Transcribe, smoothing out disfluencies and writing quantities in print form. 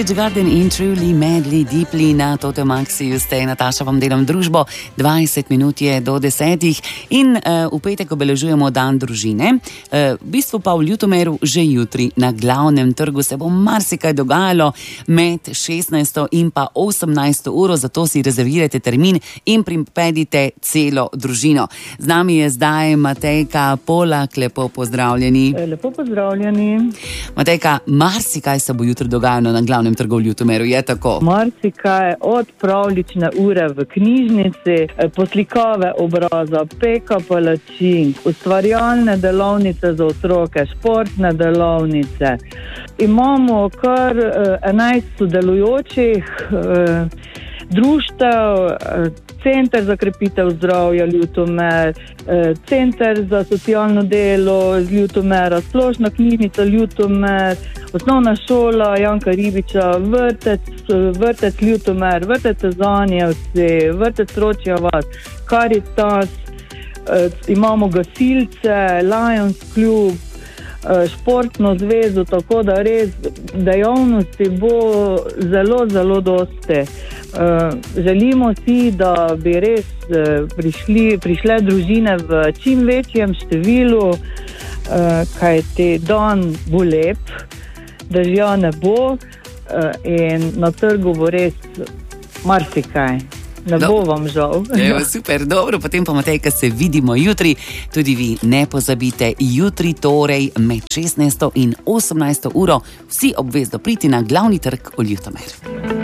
Savage Garden in Truly Madly Deeply na Tote Maxiju ste, Nataša, vam delam družbo. 20 minut je do 10 in v petek obeležujemo dan družine. V bistvu pa v Ljutomeru že jutri na glavnem trgu se bo marsikaj dogajalo med 16. in pa 18. uro, zato si rezervirajte termin in pripeljite celo družino. Z nami je zdaj Matejka Polak, lepo pozdravljeni. Lepo pozdravljeni. Matejka, marsikaj se bo jutri dogajalo na glavnem trgu v Ljutomeru, je tako? Marsikaj, od pravljične ure v knjižnici, poslikave obraza, peka palačink, ustvarjalne delavnice za otroke, športne delavnice. Imamo kar 11 sodelujočih društev, Center za krepitev zdravja Ljutomer, Center za socialno delo z Ljutomera, Splošna knjižnica Ljutomer, Osnovna šola Janka Ribiča, vrtec Ljutomer, vrtec Zanjevci, vrtec Ročja vas, Karitas, imamo gasilce, Lions klub, športno zvezo, tako da res dejavnosti bo zelo, zelo dosti. Želimo si, da bi res prišle družine v čim večjem številu, kajti dan bo lep, dežja ne bo in na trgu bo res marsikaj. Ne bo vam žal. Super, dobro, potem pa Matejka se vidimo jutri. Tudi vi ne pozabite, jutri torej med 16. in 18. uro vsi obvezno priti na glavni trg v Ljutomer.